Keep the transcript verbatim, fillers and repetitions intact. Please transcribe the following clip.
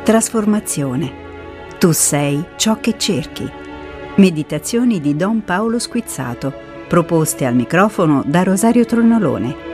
Trasformazione. Tu sei ciò che cerchi. Meditazioni di Don Paolo Squizzato, proposte al microfono da Rosario Tronolone.